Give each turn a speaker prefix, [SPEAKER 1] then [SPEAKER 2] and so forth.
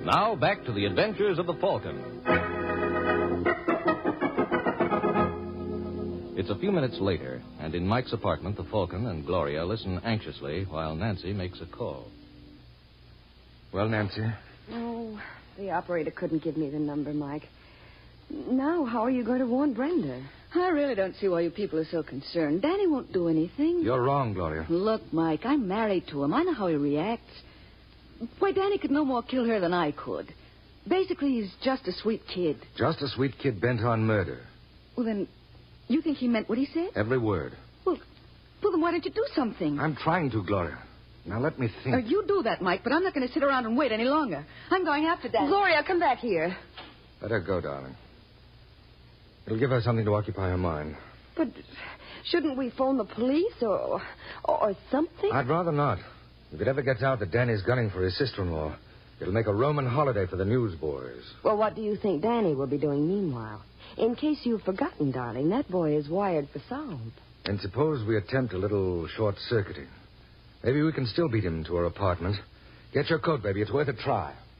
[SPEAKER 1] Now back to the adventures of the Falcon. It's a few minutes later, and in Mike's apartment, the Falcon and Gloria listen anxiously while Nancy makes a call.
[SPEAKER 2] Well, Nancy?
[SPEAKER 3] Oh, the operator couldn't give me the number, Mike. Now, how are you going to warn Brenda? I really don't see why you people are so concerned. Danny won't do anything.
[SPEAKER 2] You're wrong, Gloria.
[SPEAKER 3] Look, Mike, I'm married to him. I know how he reacts. Why, Danny could no more kill her than I could. Basically, he's just a sweet kid.
[SPEAKER 2] Just a sweet kid bent on murder.
[SPEAKER 3] Well, then, you think he meant what he said?
[SPEAKER 2] Every word.
[SPEAKER 3] Well, then why don't you do something?
[SPEAKER 2] I'm trying to, Gloria. Now, let me think.
[SPEAKER 3] You do that, Mike, but I'm not going to sit around and wait any longer. I'm going after Danny. Gloria, come back here.
[SPEAKER 2] Let her go, darling. It'll give her something to occupy her mind.
[SPEAKER 3] But shouldn't we phone the police or something?
[SPEAKER 2] I'd rather not. If it ever gets out that Danny's gunning for his sister-in-law, it'll make a Roman holiday for the newsboys.
[SPEAKER 3] Well, what do you think Danny will be doing meanwhile? In case you've forgotten, darling, that boy is wired for sound.
[SPEAKER 2] And suppose we attempt a little short-circuiting. Maybe we can still beat him to her apartment. Get your coat, baby. It's worth a try.